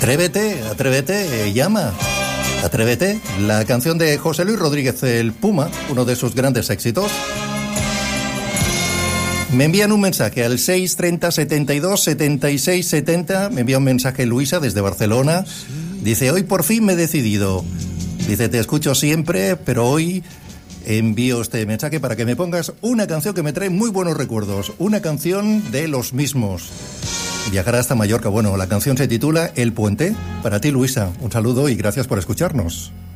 Atrévete, llama. Atrévete, la canción de José Luis Rodríguez el Puma, uno de sus grandes éxitos. Me envían un mensaje al 630 72 76 70. Me envía un mensaje Luisa desde Barcelona. Dice, hoy por fin me he decidido. Dice, te escucho siempre, pero hoy envío este mensaje para que me pongas una canción que me trae muy buenos recuerdos. Una canción de Los Mismos. Viajar hasta Mallorca. Bueno, la canción se titula El Puente. Para ti, Luisa, un saludo y gracias por escucharnos.